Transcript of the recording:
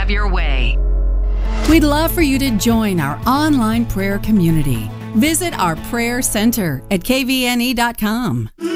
have your way. We'd love for you to join our online prayer community. Visit our prayer center at kvne.com.